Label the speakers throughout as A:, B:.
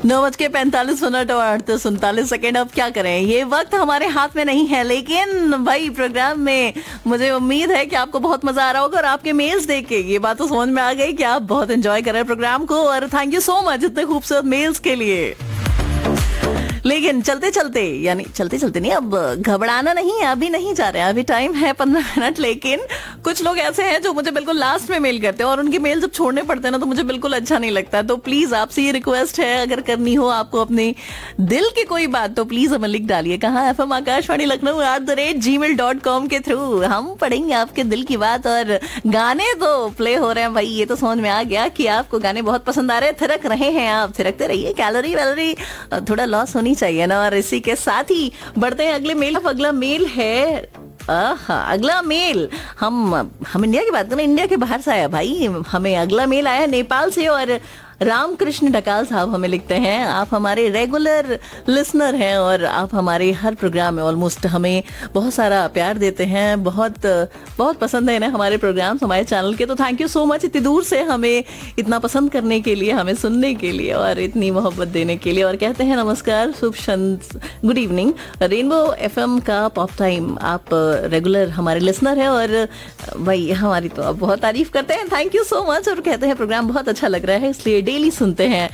A: 9:45 और 38:39। अब क्या करें, ये वक्त हमारे हाथ में नहीं है, लेकिन भाई प्रोग्राम में मुझे उम्मीद है कि आपको बहुत मजा आ रहा होगा और आपके मेल्स देख के ये बात तो समझ में आ गई कि आप बहुत एंजॉय कर रहे हैं प्रोग्राम को। और थैंक यू सो मच इतने खूबसूरत मेल्स के लिए। लेकिन चलते चलते नहीं, अब घबराना नहीं है, अभी नहीं जा रहे हैं, अभी टाइम है 15 मिनट। लेकिन कुछ लोग ऐसे हैं जो मुझे बिल्कुल लास्ट में मेल करते हैं और उनके मेल जब छोड़ने पड़ते हैं ना तो मुझे बिल्कुल अच्छा नहीं लगता। तो प्लीज आपसे ये रिक्वेस्ट है, अगर करनी हो आपको अपने दिल की कोई बात तो प्लीज हमें लिख डालिए। कहाँ FM आकाशवाणी लखनऊ @gmail.com के थ्रू हम पढ़ेंगे आपके दिल की बात। और गाने तो प्ले हो रहे हैं भाई, ये तो समझ में आ गया कि आपको गाने बहुत पसंद आ रहे हैं, थिरक रहे हैं आप, थिरकते रहिए। कैलोरी वैलोरी थोड़ा लॉस होनी चाहिए ना। और इसी के साथ ही बढ़ते हैं अगले मेल। अगला मेल है अगला मेल हम इंडिया की बात करें, इंडिया के बाहर से आया भाई। हमें अगला मेल आया नेपाल से और रामकृष्ण ढकाल साहब हमें लिखते हैं, आप हमारे रेगुलर लिसनर हैं और आप हमारे हर प्रोग्राम में ऑलमोस्ट हमें बहुत सारा प्यार देते हैं, बहुत बहुत पसंद है ना हमारे प्रोग्राम्स, हमारे चैनल के। तो थैंक यू सो मच इतनी दूर से हमें इतना पसंद करने के लिए, हमें सुनने के लिए और इतनी मोहब्बत देने के लिए। और कहते हैं नमस्कार, गुड इवनिंग, रेनबो FM का पॉप टाइम, आप रेगुलर हमारे लिसनर हैं और भाई हमारी तो आप बहुत तारीफ करते हैं, थैंक यू सो मच। और कहते हैं प्रोग्राम बहुत अच्छा लग रहा है, इसलिए डेली सुनते हैं।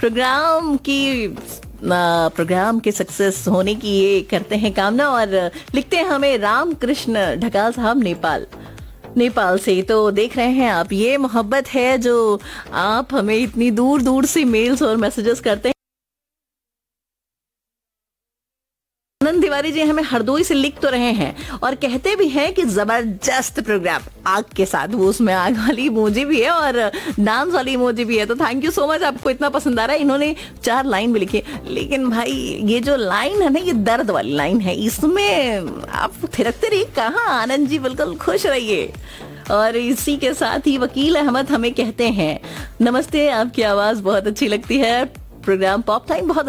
A: प्रोग्राम के सक्सेस होने की ये करते हैं कामना। और लिखते हैं हमें रामकृष्ण ढकाल साहब नेपाल से। तो देख रहे हैं आप, ये मोहब्बत है जो आप हमें इतनी दूर दूर से मेल्स और मैसेजेस करते हैं। आनंद तिवारी जी हमें हरदोई से लिख तो रहे हैं और कहते भी हैं कि जबरदस्त प्रोग्राम, आग के साथ, वो उसमें आग वाली इमोजी भी है और डांस वाली इमोजी भी है। तो थैंक यू सो मच, आपको इतना पसंद आ रहा है। इन्होंने 4 लाइन भी लिखी, लेकिन भाई ये जो लाइन है ना, ये दर्द वाली लाइन है, इसमें आप थिरकते रहिए। कहाँ आनंद जी, बिल्कुल खुश रहिए। और इसी के साथ ही वकील अहमद हमें कहते हैं नमस्ते, आपकी आवाज बहुत अच्छी लगती है, प्रोग्राम पॉप टाइम बहुत